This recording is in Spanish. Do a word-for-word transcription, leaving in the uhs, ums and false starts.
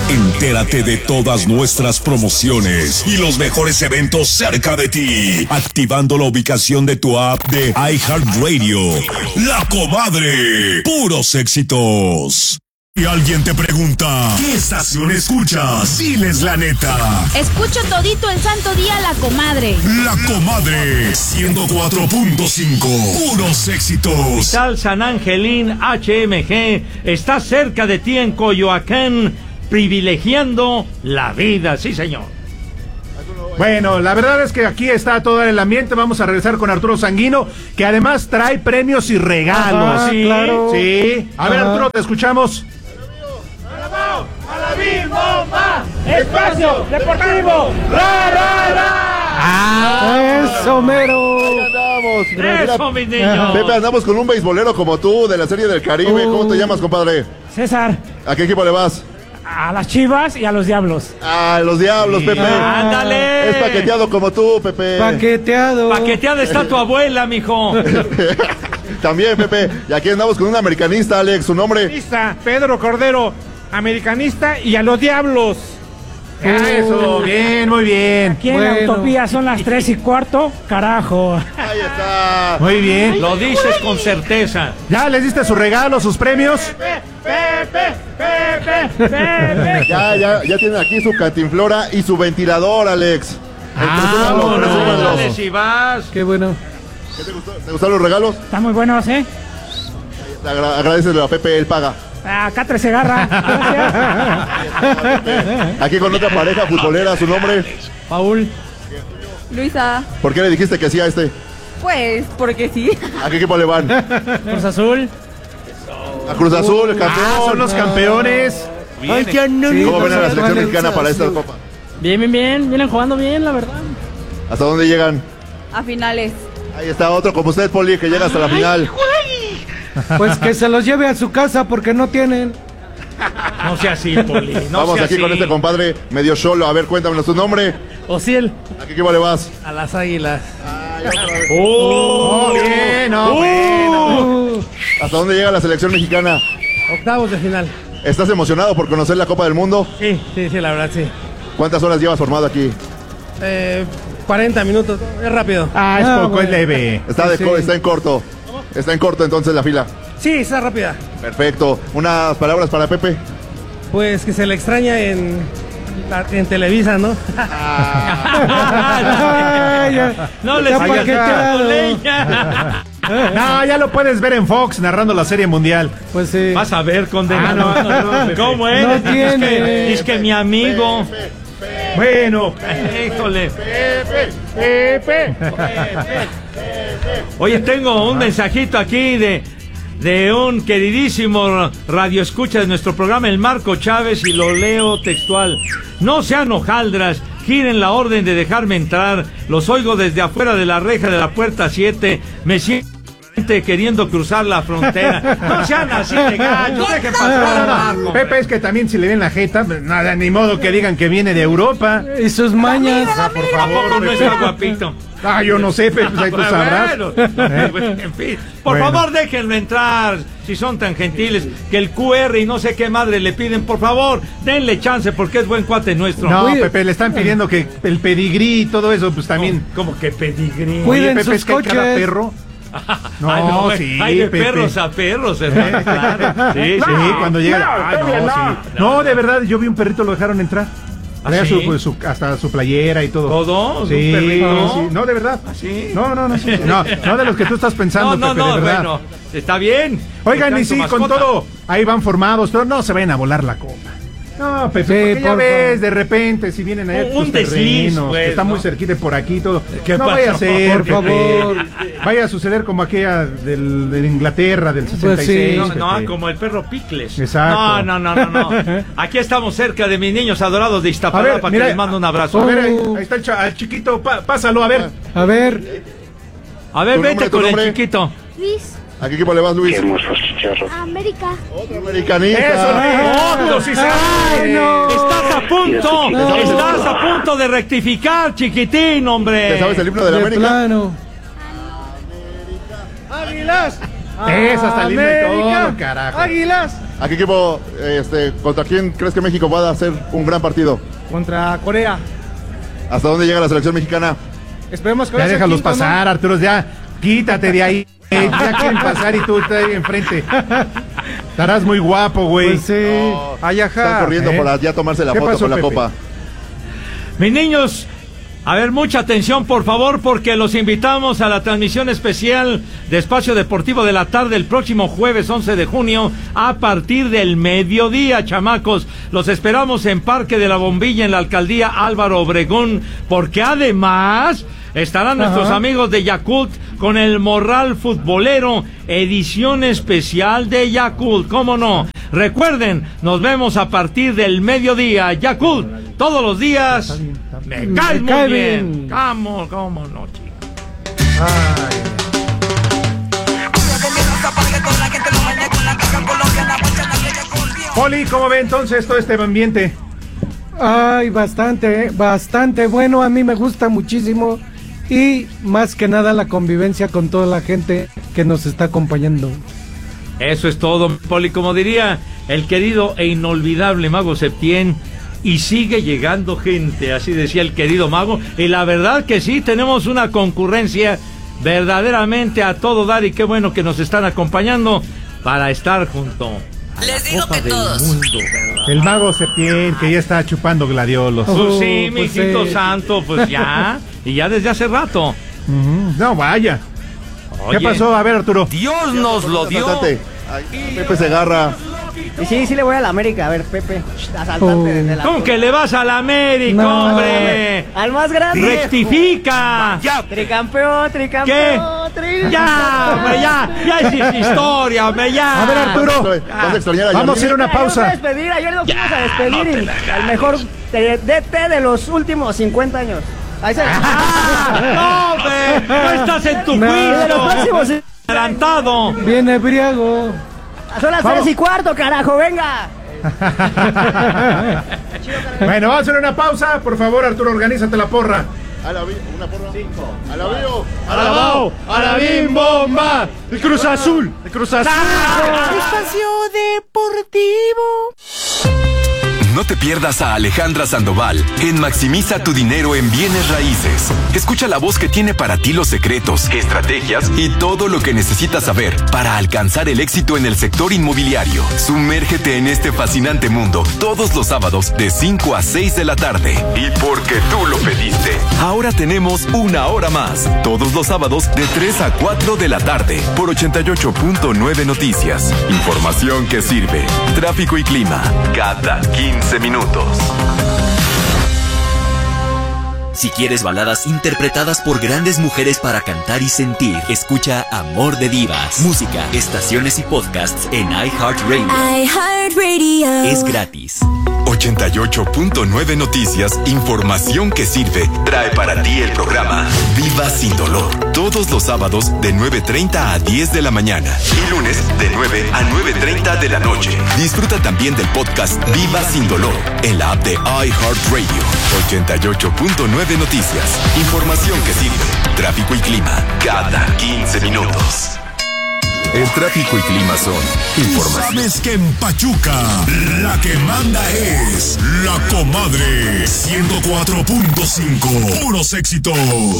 Entérate de todas nuestras promociones y los mejores eventos cerca de ti, activando la ubicación de tu app de iHeartRadio. La Comadre, puros éxitos. Y alguien te pregunta, ¿qué estación escuchas? Diles la neta. Escucho todito el santo día La Comadre. La Comadre, ciento cuatro punto cinco, puros éxitos. Hospital San Angelín H M G está cerca de ti en Coyoacán, privilegiando la vida, sí señor. Bueno, la verdad es que aquí está todo el ambiente. Vamos a regresar con Arturo Sanguino, que además trae premios y regalos. Ajá, sí, claro. Sí. A ver, Ajá. Arturo, te escuchamos. Espacio Deportivo. ¡Ra, ra, ra! ¡Ah! ¡Eso, mero! Ahí andamos. Eso, mis niños. Pepe, andamos con un beisbolero como tú, de la Serie del Caribe. Uh. ¿Cómo te llamas, compadre? César, ¿A qué equipo le vas? a las Chivas y a los Diablos. A los Diablos, Pepe. Ándale. Es paqueteado como tú, Pepe. Paqueteado. Paqueteada está tu abuela, mijo. También, Pepe. Y aquí andamos con un americanista, Alex. ¿Su nombre? Lista, Pedro Cordero, americanista y a los Diablos. Ah, eso, bien, muy bien. Aquí en la Bueno. Utopía son las tres y cuarto, carajo. Ahí está. Muy bien. Lo dices con certeza. ¿Ya les diste su regalo, sus premios? Pepe, Pepe, Pepe. Ya, ya, ya tienen aquí su cantinflora y su ventilador, Alex. Ah, Presúmanlo, bueno. presúmanlo. Dale si vas. Qué bueno. ¿Qué te gustó? ¿Te gustaron los regalos? Están muy buenos, ¿eh? Agra agradecele a Pepe, él paga. Acá tres se agarra. Gracias. Aquí con otra pareja futbolera, ¿su nombre? Paul. Luisa, ¿Por qué le dijiste que sí a este? pues, porque sí. ¿A qué equipo le van? Cruz Azul. A Cruz Azul, el campeón. Ah, son los campeones. Ay, ya no. Sí. ¿Cómo ven a la no, selección no, mexicana no, para no, esta no. copa? Bien, bien, bien. Vienen jugando bien, la verdad. ¿Hasta dónde llegan? A finales. Ahí está otro como usted, Poli, que llega hasta la final. Pues que se los lleve a su casa porque no tienen. No sea así, Poli. No Vamos sea aquí así. con este compadre medio solo. A ver, cuéntanos su nombre. Ociel, ¿A qué equipo le vas? a las Águilas. Oh, Oh, bien, no, Uh. bueno. ¿Hasta dónde llega la selección mexicana? Octavos de final. ¿Estás emocionado por conocer la Copa del Mundo? Sí, sí, sí, la verdad, sí. ¿Cuántas horas llevas formado aquí? Eh, cuarenta minutos, es rápido. Ah, es Ah, poco, es bueno. leve. Está, de Sí. co- está en corto. Está en corto entonces la fila. Sí, está rápida. Perfecto. Unas palabras para Pepe. Pues que se le extraña en, la- en Televisa, ¿no? Ay, ya. No le Ya sigas paqueteado. dando leña. No, ya lo puedes ver en Fox narrando la Serie Mundial. Pues sí. Vas a ver, condenado. Ah, no, no, no, Pepe. ¿Cómo es? No Es que, tiene. es que mi amigo. Bueno, Híjole. Pepe. Oye, tengo un mensajito aquí de, de un queridísimo radioescucha de nuestro programa, el Marco Chávez, y lo leo textual. No sean hojaldras, giren la orden de dejarme entrar. Los oigo desde afuera de la reja de la puerta siete. Me siento queriendo cruzar la frontera. No sean así de gallos, dejen pasar, Marco. Pepe, es que también si le ven la jeta, pues, nada, ni modo que digan que viene de Europa. Y sus mañas. Ah, por ¿A poco favor, no Pepe. está guapito? Ah, yo no sé, Pepe, pues ahí tú sabrás. Bueno, en fin, por Bueno. favor déjenlo entrar, si son tan gentiles, que el Q R y no sé qué madre le piden, por favor, denle chance porque es buen cuate nuestro. No, Cuide- Pepe, le están pidiendo que el pedigrí y todo eso, pues también. Como que pedigrí. Cuiden Oye, Pepe, sus es que hay cada coches. perro. No, Ay, no, sí, hay de Pepe. perros a perros, hermano, claro. Sí, Sí, sí. cuando llega. Ay, no, sí. No, de verdad, yo vi un perrito, lo dejaron entrar. ¿Ah, Traía sí? su, pues, su- hasta su playera y todo. ¿Todo? Sí, ¿Un perrito? sí. No, de verdad. ¿Sí? No, no, no, sí, sí. no, no de los que tú estás pensando, No, no, Pepe, no, de verdad. bueno, está bien. Oigan, Están y su sí, con mascota. todo, ahí van formados, pero no se vayan a volar la copa. No, Pepe, Sí, porque ya por ves, favor. de repente, si vienen ahí Un- un desliz, pues, que está ¿no? muy cerquita de por aquí y todo. ¿Qué no pasó? vaya a ser, Por Pepe. favor. Vaya a suceder como aquella del, de Inglaterra, del sesenta y seis. Pues No, no, Pepe. como el perro Picles. Exacto. No, no, no, no, no. Aquí estamos cerca de mis niños adorados de A Iztapalapa, ver, que mira, les mando un abrazo. A ver, ahí, Oh. ahí está el, cha- al chiquito, pa- pásalo, a ver. A ver. A ver, ¿Tu vete nombre, tu con el nombre? chiquito. Luis, ¿A qué equipo le vas, Luis? América. Otro americanista. Eso, Ah, Otto, sí sabe. Ay, no. Estás a punto, No. estás a punto de rectificar, chiquitín, hombre. ¿Te sabes el himno de la De América? plano. Águilas, Es hasta el himno y América, todo, carajo. Águilas. ¿A qué equipo, este, contra quién crees que México va a hacer un gran partido? Contra Corea. ¿Hasta dónde llega la selección mexicana? Esperemos que Ya sea déjalos quinto, ¿no? pasar, Arturo, ya. Quítate de ahí. Eh, ya quieren pasar y tú estás ahí enfrente. Estarás muy guapo, güey. Pues sí. No, Ay, ajá. Están corriendo ¿eh? para ya tomarse la ¿Qué foto pasó, con la Pepe? copa. Mis niños, a ver, mucha atención por favor, porque los invitamos a la transmisión especial de Espacio Deportivo de la Tarde el próximo jueves once de junio a partir del mediodía, chamacos. Los esperamos en Parque de la Bombilla, en la Alcaldía Álvaro Obregón, porque además estarán nuestros Ajá. amigos de Yakult con el Morral Futbolero, edición especial de Yakult, ¿cómo no? Recuerden, nos vemos a partir del mediodía. Yakult, todos los días. Me cae muy cae bien. bien. ¿Cómo, cómo no, chico? Poli, ¿cómo ve entonces todo este ambiente? Ay, bastante, eh, bastante bueno. A mí me gusta muchísimo. Y más que nada la convivencia con toda la gente que nos está acompañando. Eso es todo, Poli. Como diría el querido e inolvidable Mago Septién, y sigue llegando gente, así decía el querido Mago. Y la verdad que sí, tenemos una concurrencia verdaderamente a todo dar, y qué bueno que nos están acompañando para estar junto a Les la digo Copa que del todos. Mundo, ¿verdad? El mago Septién, que ya está chupando gladiolos. Pues Oh, sí, pues mijito sí. santo, pues ya, y ya desde hace rato. Ujú. No, vaya. Oye, ¿Qué pasó? A ver, Arturo. Dios nos lo dio. Asaltante. Ay, Pepe Segarra. Y sí, sí le voy a la América. A ver, Pepe, asaltante desde la... ¿Cómo que le vas a la América, No. hombre? Al más grande. ¡Rectifica! Tricampeón, tricampeón, tricampeón. ¡Ya, hombre, ya! ¡Ya hiciste historia, hombre, ya! A ver, Arturo. Vas a extrañar a Vamos a ir a una Ayer nos pausa. fuimos a despedir, ayer nos fuimos a despedir y al mejor D T de los últimos cincuenta años. Ahí se... ¡No, hombre! ¡No estás en tu No. De los juicio! próximos... ¡Adelantado! Viene briago. Son las Vamos. tres y cuarto, carajo, venga. Bueno, vamos a hacer una pausa. Por favor, Arturo, organízate la porra. A la vi- una porra. Cinco. A la bio. ¡A la Bao! ¡A la Bim Bomba! ¡El Cruz Azul! ¡El Cruz Azul! Espacio Deportivo. No te pierdas a Alejandra Sandoval en Maximiza tu dinero en bienes raíces. Escucha la voz que tiene para ti los secretos, estrategias y todo lo que necesitas saber para alcanzar el éxito en el sector inmobiliario. Sumérgete en este fascinante mundo todos los sábados de cinco a seis de la tarde. Y porque tú lo pediste, ahora tenemos una hora más. Todos los sábados de tres a cuatro de la tarde por ochenta y ocho punto nueve Noticias. Información que sirve. Tráfico y clima cada quince minutos. Si quieres baladas interpretadas por grandes mujeres para cantar y sentir, escucha Amor de Divas. Música, estaciones y podcasts en iHeartRadio. iHeartRadio. Es gratis. ochenta y ocho punto nueve Noticias, información que sirve, trae para ti el programa Viva Sin Dolor. Todos los sábados de nueve treinta a diez de la mañana y lunes de nueve a nueve treinta de la noche. Disfruta también del podcast Viva Sin Dolor en la app de iHeartRadio. ochenta y ocho punto nueve Noticias, información que sirve. Tráfico y clima cada quince minutos. El tráfico y clima son información. ¿Sabes que en Pachuca la que manda es la comadre ciento cuatro punto cinco? Puros éxitos.